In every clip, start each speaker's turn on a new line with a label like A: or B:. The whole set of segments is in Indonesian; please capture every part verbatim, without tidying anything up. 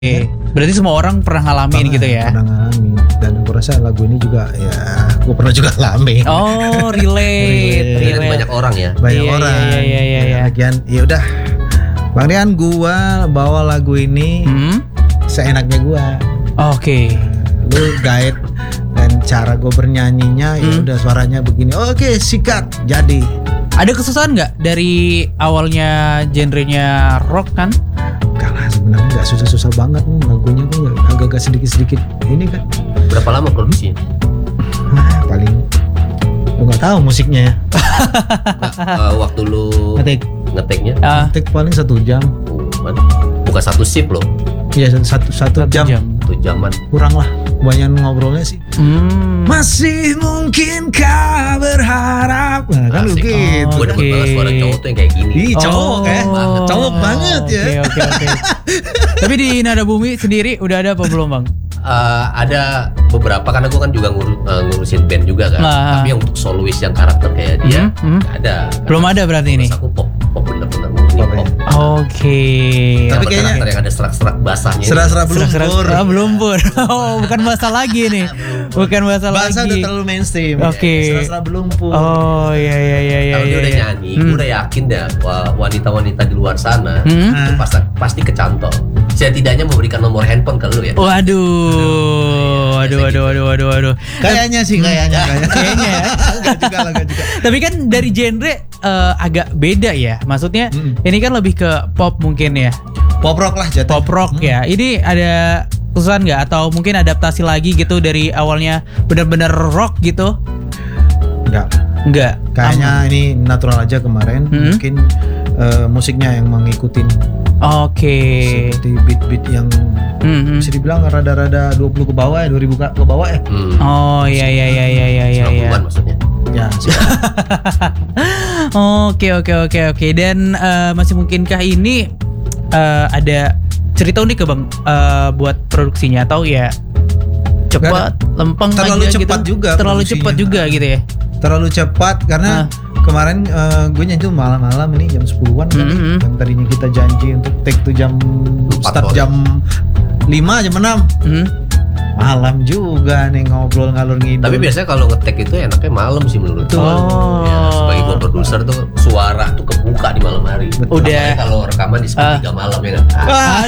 A: Oke, berarti semua orang pernah ngalamin
B: Pernah,
A: gitu ya?
B: Pernah ngalamin. Dan aku rasa lagu ini juga ya gue pernah juga ngalamin.
A: Oh, relate,
B: Relate.
A: relate.
C: Banyak orang ya.
B: Banyak
A: Iya,
B: orang.
A: iya, iya, iya, iya.
B: Lagian ya udah. Bang Rian, gua bawa lagu ini
A: Hmm?
B: seenaknya gua.
A: Oke.
B: Lu guide dan cara gue bernyanyinya ya
A: Hmm.
B: udah suaranya begini. Oke, sikat jadi.
A: Ada kesusahan nggak dari awalnya genrenya rock kan?
B: Karena sebenarnya nggak susah-susah banget nih lagunya tuh agak-agak sedikit-sedikit ini kan.
C: Berapa lama produksinya?
B: Nah, paling gue nggak tahu musiknya ya.
C: Nggak, eh, waktu lu
B: Ngetik,
C: ngeteknya
A: Ah,
B: ngetik paling satu jam.
C: oh, man. Bukan satu shift loh.
B: Iya satu satu,
A: satu
B: jam.
A: jam.
C: Itu zaman.
B: Kurang lah. Banyak ngobrolnya sih.
A: Hmm.
B: Masih mungkinkah berharap? Nah, kan
C: Asik.
B: begitu.
C: Gue demen
A: Oke.
C: banget suara cowok tuh yang kayak gini.
B: Ih, cowok
A: Oh,
B: ya. Cowok banget ya.
A: Oke, oke, oke. Tapi di Nada Bumi sendiri udah ada apa belum, Bang?
C: Eh, ada beberapa karena gue kan juga ngur- eh, ngurusin band juga kan.
A: Nah.
C: Tapi yang untuk solois yang karakter kayak dia
A: Hmm, hmm.
C: nggak ada.
A: Belum ada berarti ini.
C: Terus aku pop pop bener-bener murni
B: Pop
C: pop.
B: ya.
A: Oke.
C: Tapi
B: Tapi kayaknya-
C: karakter yang ada serak-serak basahnya.
B: Serak-serak
A: Serak-serak-
B: belumpur.
A: Ah, belumpur. Oh, bukan bahasa lagi nih. Bukan bahasa
B: Bahasa udah
A: lagi.
B: terlalu mainstream.
A: Oke.
B: Serak-serak belumpur.
A: Oh, iya iya iya iya.
C: Kalau dia
A: iya,
C: udah
A: iya.
C: nyanyi,
A: Hmm.
C: gue udah yakin dah wah, wanita-wanita di luar sana
A: Hmm?
C: itu pasti pasti kecantol. Setidaknya memberikan nomor handphone ke lu ya.
A: Waduh, waduh, waduh, waduh, waduh, waduh.
B: Kayaknya sih, kayaknya, kayaknya.
A: Kayaknya ya.
B: Enggak juga lah, enggak juga.
A: Tapi kan dari genre eh, agak beda ya. Maksudnya
B: Mm.
A: ini kan lebih ke pop mungkin ya.
B: Pop rock lah jatuh.
A: Pop rock ya. Ini ada kesusahan nggak atau mungkin adaptasi lagi gitu dari awalnya benar-benar rock gitu?
B: Enggak.
A: Enggak.
B: Kayaknya ini natural aja kemarin.
A: Hmm.
B: Mungkin eh, musiknya yang mengikutin
A: Oke.
B: seperti beat-beat yang
A: Hmm, hmm.
B: bisa dibilang rada-rada dua puluh ke bawah ya, dua ribu ke ke bawah ya.
C: Hmm.
A: Oh iya iya iya iya iya iya.
C: sembilan puluhan maksudnya.
B: Ya,
A: Oke oke oke oke. Dan eh, masih mungkinkah ini eh, ada cerita unik ke Bang eh, buat produksinya atau ya cepat, lempeng
B: Terlalu
A: aja
B: cepat
A: gitu?
B: juga
A: Terlalu
B: produksinya.
A: cepat juga gitu ya.
B: terlalu cepat karena kemarin eh, gue nyanyi tuh malam-malam ini jam sepuluhan kan nih.
A: Mhm.
B: Yang tadinya kita janji untuk take tuh jam
C: Empat
B: start
C: sore.
B: jam lima jam enam.
A: Hmm.
B: Malam juga nih ngobrol ngalur ngidul.
C: Tapi biasanya kalau ngetek itu enaknya malam sih menurut gue.
A: Oh.
C: Ya, sebagai gua produser tuh suara tuh kebuka di malam hari.
B: Betul.
A: Udah.
C: Apalagi kalau rekaman di sepertiga malam ya nggak? Ah,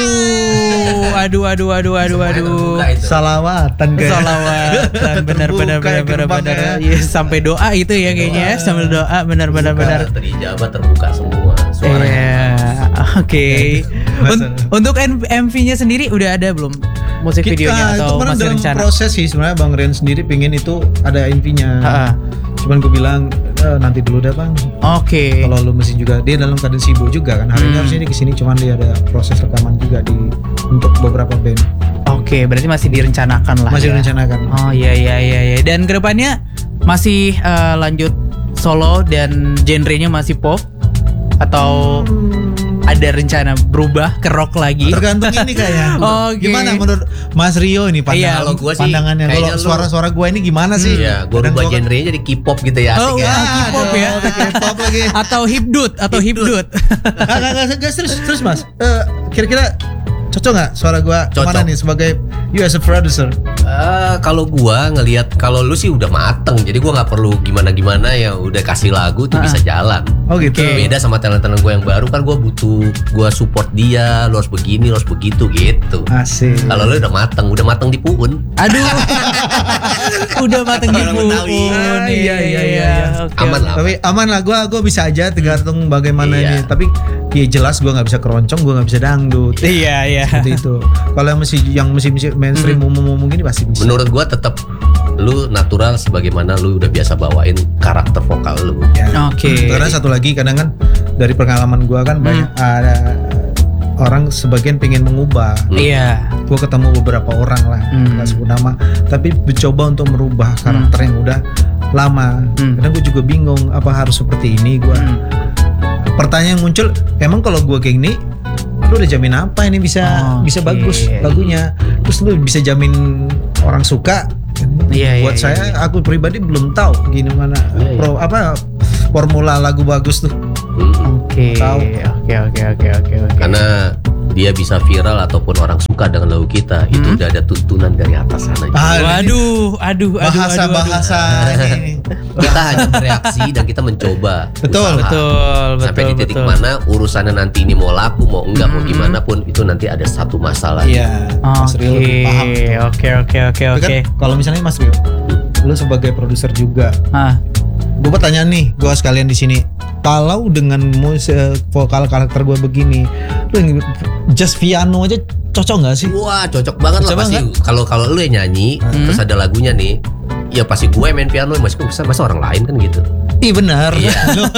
A: Aduh, aduh, aduh, aduh, aduh, aduh.
C: terbuka itu.
B: salawatan kayak.
A: Salawatan benar
B: Terbuka
A: benar benar
B: ya
A: benar benar.
B: gerbangnya.
A: Iya, sampai doa itu ya kayaknya ya, sambil doa benar benar benar.
C: Terijabah terbuka semua suaranya.
A: Iya, oke. Un-
B: Masa-
A: Untuk M V-nya sendiri udah ada belum musik
B: Kita
A: videonya
B: itu
A: atau
B: kemarin
A: masih
B: dalam
A: rencana?
B: proses sih sebenarnya Bang Rian sendiri pingin itu ada M V-nya.
A: Ha-ha.
B: Cuman gue bilang "Eh, nanti dulu dah Bang.
A: Oke.
B: Kalau lu mesti juga dia dalam keadaan sibuk juga kan. Hari ini
A: Hmm.
B: harusnya dia kesini cuman dia ada proses rekaman juga di untuk beberapa band.
A: Oke, berarti masih direncanakan lah.
B: Masih
A: ya.
B: direncanakan.
A: Oh iya iya iya iya. Dan kedepannya masih eh, lanjut solo dan genrenya masih pop atau ada rencana berubah ke rock lagi?
B: Tergantung ini kayaknya.
A: Oke.
B: Gimana menurut Mas Rio ini
A: Iya,
B: pandangan
C: kalau gua sih
B: pandangannya kalau
C: kayaknya lu-
B: suara-suara gua ini gimana sih?
C: Iya, gua
B: Kadang
C: rubah
B: gua kan-
C: genrenya jadi K-pop gitu ya,
A: Oh,
C: asik ya.
A: wah, K-pop ya.
B: Aduh, K-pop lagi.
A: Atau hipdut atau hipdut.
B: Enggak enggak enggak terus terus Mas. Eh, kira-kira cocok nggak suara gua
C: Cocok.
B: kemana nih sebagai you as a producer?
C: Eh, kalau gua ngelihat kalau lu sih udah mateng, jadi gua nggak perlu gimana-gimana ya udah kasih lagu tuh
A: Ah.
C: bisa jalan.
B: Oh gitu.
A: Oke.
C: Beda sama talent-talent gue yang baru kan gue butuh gue support dia, lo harus begini, lo harus begitu gitu.
B: Asik.
C: Kalau lo udah mateng, udah mateng di puun.
A: Aduh. Udah mateng di
C: Orang Betawi.
A: puun.
B: Ah, iya, iya, iya, iya.
A: Oke,
C: Aman
A: oke.
C: lah.
B: Tapi aman lah, gue gue bisa aja tergantung bagaimana
C: Iya.
B: ini. Tapi ya jelas gue nggak bisa keroncong, gue nggak bisa dangdut.
A: Iya iya.
B: Seperti itu. Kalau yang mesti yang mesti mesti mainstream
A: Hmm.
B: umum-umum gini pasti bisa.
C: Menurut gue tetap lu natural sebagaimana lu udah biasa bawain karakter vokal lu.
B: Ya.
A: Oke.
B: Karena satu lagi kadang kan dari pengalaman gue kan banyak ada orang sebagian pengen mengubah.
A: Iya.
B: Gue ketemu beberapa orang lah,
A: Hmm.
B: nggak sebut nama, tapi mencoba untuk merubah karakter yang udah lama.
A: Hmm.
B: Kadang gue juga bingung apa harus seperti ini. Gue
A: Hmm.
B: pertanyaan yang muncul, emang kalau gue kayak gini, lu udah jamin apa ini bisa
A: Oh,
B: bisa
A: oke.
B: bagus lagunya? Terus lu bisa jamin orang suka?
A: Iya,
B: Buat
A: iya,
B: saya,
A: iya.
B: aku pribadi belum tahu gimana
C: Iya, iya.
B: pro apa formula lagu bagus tuh.
C: Hmm.
A: Oke.
B: Tahu.
A: Oke oke oke oke oke.
C: Karena dia bisa viral ataupun orang suka dengan lagu kita, itu udah ada tuntunan dari atas sana.
B: Ah,
A: Waduh, aduh, aduh,
B: bahasa
A: aduh, aduh.
B: bahasa ini.
C: Kita hanya bereaksi dan kita mencoba.
B: Betul,
C: usaha.
A: Betul,
C: Sampai
A: betul,
C: di titik
A: betul.
C: mana urusannya nanti ini mau laku mau enggak mau gimana pun itu nanti ada satu masalah.
B: Iya, Mas Rio lebih paham.
A: Oke, oke, oke, oke,
B: Tapi kan
A: oke.
B: kalau misalnya Mas Rio, lu sebagai produser juga,
A: Ah,
B: gue pertanyaan nih, gue sekalian di sini. Kalau dengan musik vokal karakter gue begini, lu yang just piano aja cocok nggak sih?
C: Wah cocok banget lah
B: Cocok
C: pasti.
B: banget.
C: Kalau kalau lu yang nyanyi terus ada lagunya nih, ya pasti gue main piano, mas masa masa orang lain kan gitu.
B: Iya benar.
C: Iya.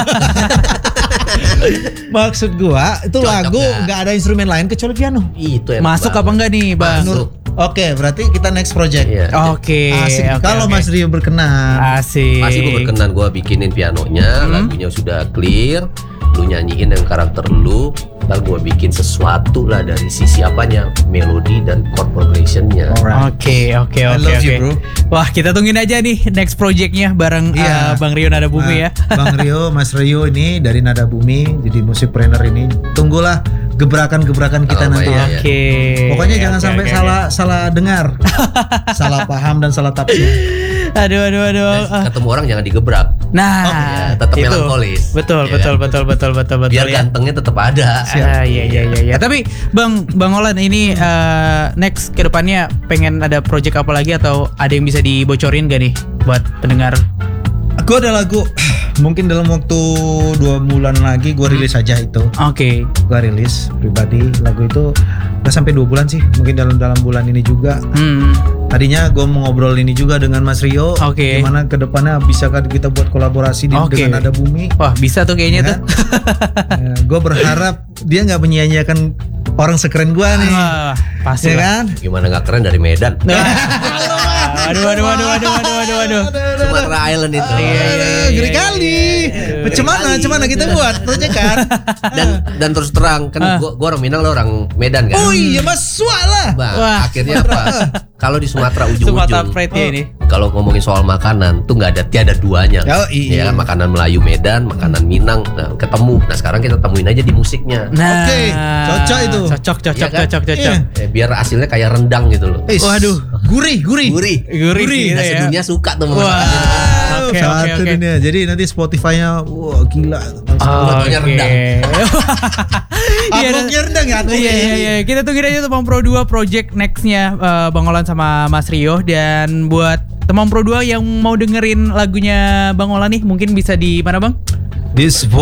B: Maksud gua itu
C: Cocok
B: lagu
C: nggak?
B: nggak ada instrumen lain kecuali piano.
C: Itu enak
A: masuk
C: banget.
A: apa enggak nih, Bang?
C: Masuk.
B: Oke, berarti kita next project.
C: Iya.
A: Oke.
B: Asik.
A: oke,
B: Kalau
A: oke.
B: Mas Rio berkenan.
A: Asik.
C: Pasti gue berkenan, gue bikinin pianonya, lagunya sudah clear, lu nyanyiin yang karakter lu, ntar gue bikin sesuatu lah dari sisi apanya, melodi dan chord progressionnya.
B: Alright.
A: Oke, oke,
B: I
A: oke,
B: love
A: oke.
B: you, bro.
A: Wah, kita tungguin aja nih next projectnya bareng
B: Iya.
A: uh, Bang Rio Nada Bumi ya.
B: Nah, Bang Rio, Mas Rio ini dari Nada Bumi, jadi musikpreneur ini. Tunggulah gebrakan-gebrakan kita
C: Oh,
B: nanti
C: iya,
B: ya.
C: iya.
A: Oke.
B: Pokoknya jangan
A: oke,
B: sampai
A: oke,
B: salah salah dengar, salah paham dan salah tafsir.
A: oke. Aduh, aduh, aduh.
C: Dan
A: Ah.
C: ketemu orang jangan digebrak.
A: Nah,
C: ya, tetap
A: itu.
C: melankolis.
A: Betul,
C: Ya
A: betul,
C: kan?
A: betul, betul, betul, betul,
C: Biar
A: ya.
C: gantengnya tetap ada.
A: Ah, iya, iya, iya, iya. Tapi Bang, Bang Olan ini uh, next ke depannya pengen ada project apa lagi atau ada yang bisa dibocorin gak nih buat pendengar?
B: Gue ada lagu, mungkin dalam waktu dua bulan lagi gue rilis aja itu.
A: Oke.
B: Gue rilis pribadi lagu itu nggak sampai dua bulan sih, mungkin dalam dalam bulan ini juga.
A: Hmm.
B: Tadinya gue mau ngobrol ini juga dengan Mas Rio,
A: Oke.
B: gimana kedepannya bisa kan kita buat kolaborasi di,
A: Oke.
B: dengan Nada Bumi.
A: Wah, bisa tuh kayaknya tuh.
B: Gue berharap dia nggak menyia-nyiakan orang sekeren gue nih,
A: Wah, pasti
B: ya
A: lah.
B: kan?
C: Gimana nggak keren dari Medan?
A: Aduh, aduh, aduh, aduh, aduh, aduh, aduh.
C: Sumatera Island itu.
A: Iya, iya, iya,
B: Ngeri
A: iya,
B: kali.
A: iya.
B: Bagaimana, gimana kita buat project kan?
C: Dan dan terus terang kan
A: Ah.
C: gua, gua orang Minang, lo orang Medan kan.
B: Oh iya, Mas Suak lah.
C: Bang,
A: Wah.
C: akhirnya apa? Kalau di Sumatera ujung-ujung,
A: Sumatera Pride ya ini.
C: kalau ngomongin soal makanan tuh nggak ada tiada duanya.
B: Oh, iya.
C: Ya kan, makanan Melayu Medan, makanan Minang, nah, ketemu. Nah sekarang kita temuin aja di musiknya.
A: Nah,
B: Oke, cocok itu.
A: Cocok, cocok,
C: Iya kan?
A: cocok, cocok.
B: Iya.
C: Eh, biar hasilnya kayak rendang gitu loh.
B: Eh,
A: Waduh.
B: gurih, gurih.
C: Gurih.
A: Gurih,
B: Gurih.
A: gitu
C: Nah
A: ya.
C: sedunia suka tuh
A: Wah.
C: masakan.
A: Oke,
B: Satu
A: oke, oke.
B: dunia. Jadi nanti Spotify-nya, wah gila.
C: Fotonya
A: Oke.
C: rendang.
A: Iya,
B: Uploadnya rendang ya?
A: Iya, iya, iya. Kita tungguin aja tuh Temam Pro dua project nextnya eh, Bang Olan sama Mas Rio. Dan buat Temam Pro dua yang mau dengerin lagunya Bang Olan nih, mungkin bisa di mana Bang?
B: Di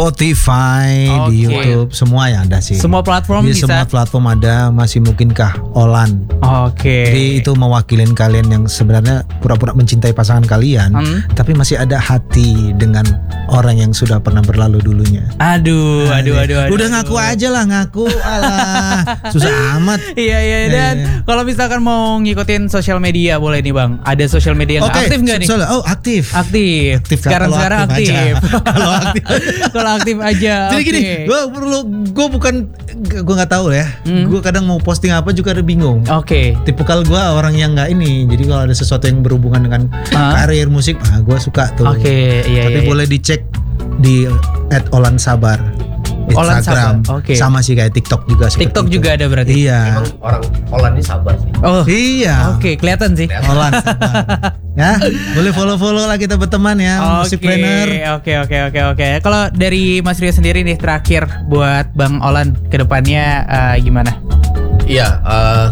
B: Spotify, di
A: Oke.
B: YouTube, semua ya ada sih.
A: Semua platform
B: Di
A: bisa.
B: semua platform ada, masih mungkinkah Olan.
A: Oke.
B: Jadi itu mewakilin kalian yang sebenarnya pura-pura mencintai pasangan kalian,
A: Hmm.
B: tapi masih ada hati dengan orang yang sudah pernah berlalu dulunya.
A: Aduh, aduh, aduh, aduh.
B: Udah ngaku aja lah, ngaku, alah, susah amat.
A: Iya, iya,
B: Iya,
A: dan
B: iya.
A: kalau misalkan mau ngikutin sosial media boleh nih Bang. Ada sosial media yang
B: Oke,
A: aktif nggak nih?
B: soalnya- oh aktif.
A: Aktif.
B: Aktif,
A: sekarang
B: kalau
A: sekarang
B: aktif
A: aktif.
B: aja. Kalau aktif.
A: Kalau aktif aja.
B: Jadi
A: oke.
B: gini, gue perlu, gue bukan, gue nggak tahu ya.
A: Hmm.
B: Gue kadang mau posting apa juga ada bingung.
A: Oke.
B: Tipikal gue orang yang nggak ini. Jadi kalau ada sesuatu yang berhubungan dengan
A: Ah.
B: karir musik, ah gue suka tuh.
A: Oke, iya,
B: Tapi
A: iya,
B: boleh dicek di at Olan Sabar.
A: Olan
B: Instagram.
A: Sabar, oke.
B: Sama sih kayak TikTok juga. seperti
A: TikTok
B: itu.
A: juga ada berarti.
B: Iya.
C: Emang orang Holland ini sabar sih.
A: Oh.
B: Iya.
A: Oke, kelihatan sih.
B: Olan Sabar. Ya, boleh follow-follow lah kita berteman ya, musik
A: Oke,
B: planner.
A: oke, oke, oke, oke. Kalau dari Mas Rio sendiri nih terakhir buat Bang Olan kedepannya eh, gimana?
C: Iya, eh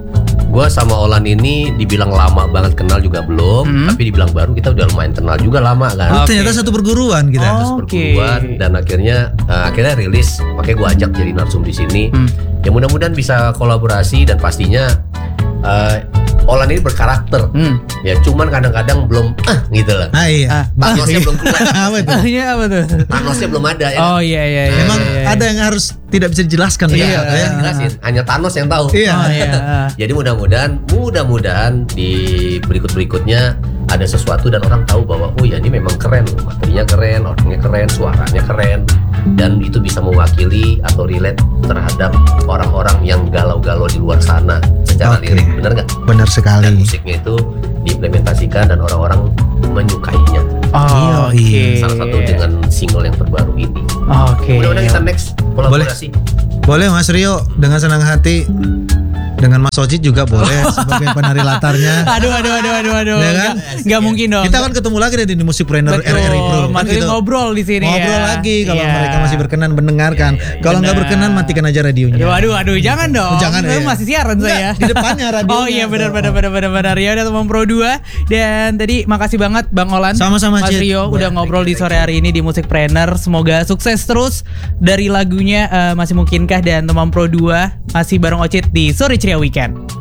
C: gue sama Olan ini dibilang lama banget kenal juga belum,
A: Hmm.
C: tapi dibilang baru kita udah lumayan kenal juga lama kan.
B: Oh,
A: Oke.
B: ternyata satu perguruan kita.
A: Oh.
C: Terus
A: Oke.
C: perguruan dan akhirnya eh, akhirnya rilis, makanya gue ajak jadi narsum di sini.
A: Hmm.
C: Ya mudah-mudahan bisa kolaborasi dan pastinya eh, Olan ini berkarakter.
A: Hmm.
C: Ya cuman kadang-kadang belum ah gitu lah.
B: Ah iya.
A: Ah.
C: Thanosnya belum keluar.
B: Apa itu?
A: Ahnya apa tuh?
C: Thanosnya belum ada ya.
A: Oh iya iya iya.
B: Emang
A: iya, iya.
B: ada yang harus tidak bisa dijelaskan
C: Iya,
B: ternyata, ya.
C: yang jelasin. Hanya Thanos yang tahu.
B: Iya.
A: Oh iya. ah.
C: Jadi mudah-mudahan, mudah-mudahan di berikut-berikutnya ada sesuatu dan orang tahu bahwa oh ya ini memang keren, materinya keren, orangnya keren, suaranya keren, dan itu bisa mewakili atau relate terhadap orang-orang yang galau-galau di luar sana secara
B: Oke.
C: lirik, benar nggak?
B: Benar
C: Dan
B: sekali.
C: musiknya itu diimplementasikan dan orang-orang menyukainya.
A: Oh,
B: Iya,
A: oke.
C: Salah satu dengan single yang terbaru ini.
A: Oke.
C: Mudah-mudahan kita next kolaborasi.
B: Boleh Mas Rio dengan senang hati. Dengan Mas Ojit juga boleh sebagai penari latarnya.
A: Aduh, aduh, aduh, aduh, aduh.
B: Ya kan?
A: Nggak, nggak mungkin dong.
B: Kita kan ketemu lagi deh di Musikpreneur R R I Pro.
A: Betul.
B: Kan
A: Maksudnya
B: gitu.
A: ngobrol di sini
B: Ngobrol
A: ya.
B: lagi kalau
A: Iya.
B: mereka masih berkenan mendengarkan. Kalau nggak
A: Benar.
B: berkenan matikan aja radionya.
A: Aduh, aduh, aduh, jangan dong.
B: Jangan,
A: Saya
B: ya.
A: masih siaran
B: Enggak,
A: saya.
B: di depannya radionya.
A: Oh iya, benar,
B: tuh.
A: benar, benar, benar, benar. Ya udah teman Pro dua. Dan tadi makasih banget Bang Olan.
B: Sama-sama,
A: Mas
B: Cid.
A: Rio udah ngobrol di sore hari ini di Musikpreneur. Semoga sukses terus dari lagunya eh, masih mungkinkah dan teman Pro dua masih bareng Ocit di Sore Ceria Weekend.